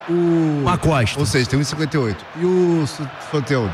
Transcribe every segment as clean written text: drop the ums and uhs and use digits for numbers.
o Acosta. Ou seja, tem 1,58. E o Soteldo?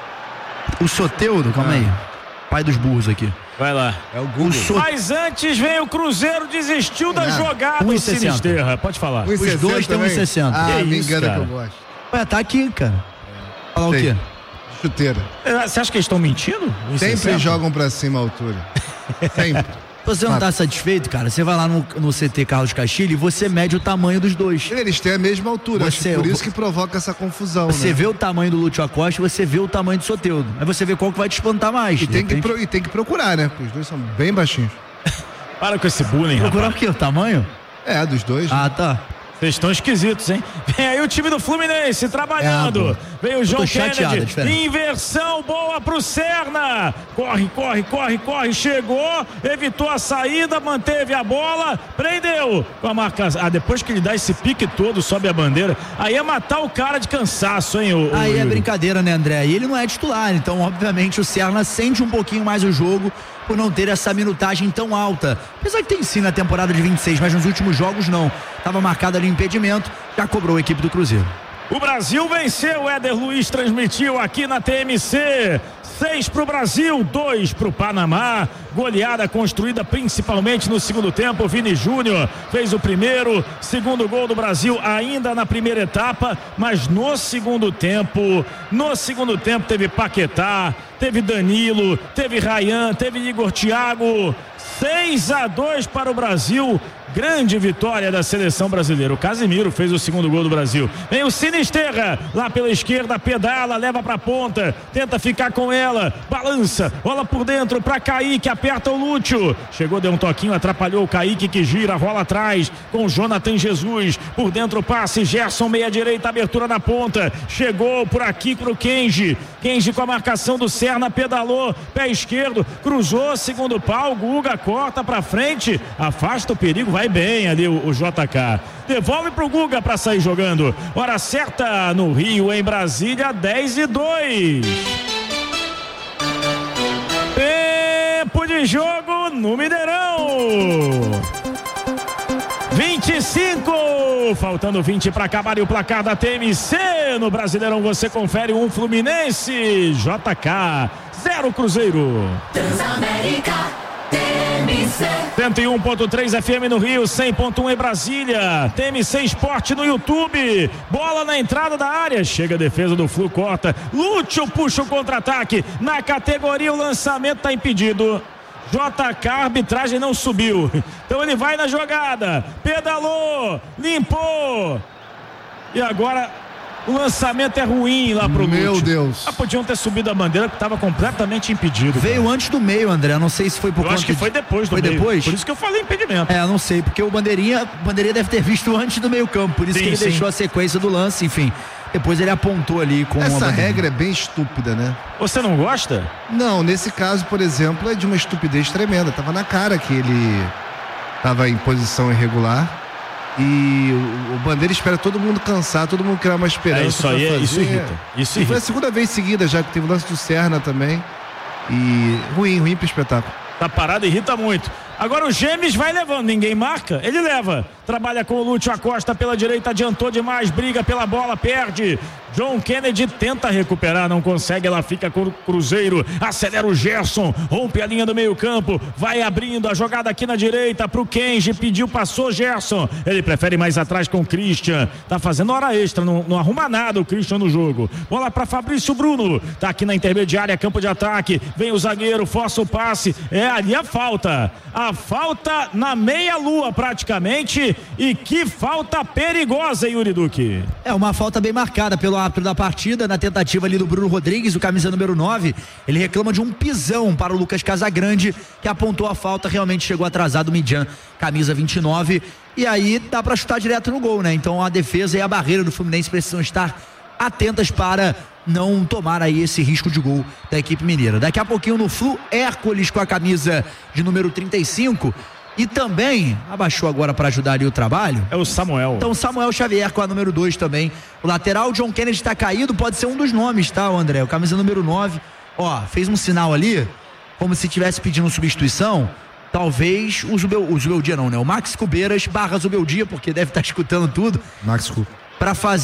O Soteldo, calma aí. Pai dos burros aqui. Vai lá. É o Google. Mas antes vem o Cruzeiro, desistiu da jogada. 1,60. Sinisterra, pode falar. Os dois têm 1,60. Me isso, engana cara? que eu gosto. Ué, tá aqui, cara. Falar o quê? Chuteira. Você acha que eles estão mentindo? Sempre jogam pra cima a altura. Sempre. Você não tá satisfeito, cara? Você vai lá no CT Carlos Castilho e você mede o tamanho dos dois. Eles têm a mesma altura. Você- Acho que por isso que provoca essa confusão. Você né? vê o tamanho do Lúcio Acosta e você vê o tamanho do Soteldo. Aí você vê qual que vai te espantar mais. E de tem, repente. que procurar, né? Porque os dois são bem baixinhos. Para com esse bullying, Procurar rapaz. o quê? O tamanho? É, dos dois. Ah, tá. Vocês estão esquisitos, hein? Vem aí o time do Fluminense trabalhando. Vem o João Kennedy. Inversão boa pro Serna. Corre. Chegou, evitou a saída, manteve a bola, prendeu com a marcação. Depois que ele dá esse pique todo, sobe a bandeira. Aí é matar o cara de cansaço, hein? Aí é brincadeira, né, André? E ele não é titular, então, obviamente, o Serna sente um pouquinho mais o jogo por não ter essa minutagem tão alta. Apesar que tem sim na temporada de 26, mas nos últimos jogos não. Tava marcado ali impedimento, já cobrou a equipe do Cruzeiro. O Brasil venceu, o Éder Luiz transmitiu aqui na TMC. 6 pro Brasil, 2 pro Panamá. Goleada construída principalmente no segundo tempo. Vini Júnior fez o primeiro, segundo gol do Brasil ainda na primeira etapa, mas no segundo tempo teve Paquetá, teve Danilo, teve Ryan, teve Igor Thiago. 6-2 para o Brasil. Grande vitória da seleção brasileira. O Casemiro fez o segundo gol do Brasil. Vem o Sinisterra lá pela esquerda, pedala, leva pra ponta, tenta ficar com ela, balança, rola por dentro pra Kaique, aperta o Lúcio. Chegou, deu um toquinho, atrapalhou o Kaique que gira, rola atrás com o Jonathan Jesus. Por dentro o passe, Gerson meia direita, abertura na ponta. Chegou por aqui pro Kenji. Kenji com a marcação do Serna, pedalou, pé esquerdo, cruzou, segundo pau, Guga corta pra frente, afasta o perigo, vai bem ali o JK. Devolve pro Guga pra sair jogando. Hora certa no Rio, em Brasília, 10-2. Tempo de jogo no Mineirão. 25, faltando 20 para acabar e o placar da TMC. No Brasileirão você confere um Fluminense, JK, 0 Cruzeiro. Transamérica, TMC. 101.3 FM no Rio, 100.1 em Brasília. TMC Esporte no YouTube. Bola na entrada da área. Chega a defesa do Flu, corta. Lúcio puxa o contra-ataque. Na categoria o lançamento está impedido. JK, a arbitragem não subiu. Então ele vai na jogada. Pedalou, limpou. E agora o lançamento é ruim lá pro Lúcio. Meu Deus. Podiam ter subido a bandeira que estava completamente impedido. Veio antes do meio, André. Não sei se foi por Eu conta acho que foi depois do Foi meio. depois? Por isso que eu falei impedimento. Não sei, porque o Bandeirinha deve ter visto antes do meio campo. Por isso Sim, que ele sim. deixou a sequência do lance, enfim. Depois ele apontou ali com Essa a regra é bem estúpida, né? Você não gosta? Não, nesse caso, por exemplo, é de uma estupidez tremenda. Tava na cara que ele tava em posição irregular e o Bandeira espera todo mundo cansar, todo mundo criar uma esperança. Isso aí, pra fazer. isso irrita. Isso E foi a irrita. segunda vez seguida já que teve o lance do Serna também. E ruim pro espetáculo. Tá parado, irrita muito. Agora o Gêmeos vai levando, ninguém marca, ele leva. Trabalha com o Lúcio Acosta pela direita, adiantou demais, briga pela bola, perde. John Kennedy tenta recuperar, não consegue, ela fica com o Cruzeiro. Acelera o Gerson, rompe a linha do meio campo, vai abrindo a jogada aqui na direita pro Kenji, pediu, passou Gerson. Ele prefere mais atrás com o Christian. Tá fazendo hora extra, não arruma nada o Christian no jogo. Bola pra Fabrício Bruno, tá aqui na intermediária, campo de ataque. Vem o zagueiro, força o passe. É ali a falta. A falta na meia-lua praticamente. E que falta perigosa, Yuri Duque. É uma falta bem marcada pelo árbitro da partida, na tentativa ali do Bruno Rodrigues, o camisa número 9. Ele reclama de um pisão para o Lucas Casagrande, que apontou a falta, realmente chegou atrasado o Midian, camisa 29. E aí dá para chutar direto no gol, né? Então a defesa e a barreira do Fluminense precisam estar atentas para não tomar aí esse risco de gol da equipe mineira. Daqui a pouquinho no Flu, Hércules com a camisa de número 35 e também abaixou agora para ajudar ali o trabalho. É o Samuel. Então Samuel Xavier com a número 2 também. O lateral John Kennedy está caído, pode ser um dos nomes, tá, André? O camisa número 9, ó, fez um sinal ali, como se estivesse pedindo substituição. Talvez o Zubeldia não, né? O Max Cubeiras barra Zubeldia, porque deve estar escutando tudo. Max Cu. para fazer